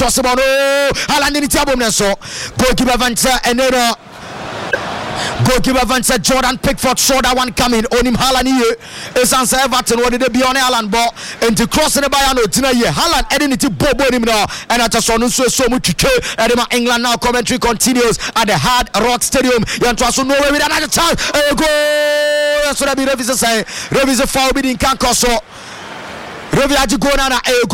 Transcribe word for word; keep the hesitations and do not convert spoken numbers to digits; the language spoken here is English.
possible no Haaland in the table so goalkeeper Vanta Enero goalkeeper Vanta Jordan Pickford saw that one coming on him Haaland here is answer Everton what did they be on Haaland ball into crossing the Bayern no tina here Haaland heading into bobo him now and at so no so so much Edema England now commentary continues at the Hard Rock Stadium Yanto no way with another chance a goal so that be Revis say Revis foul bidding can cost so Revi aji go na na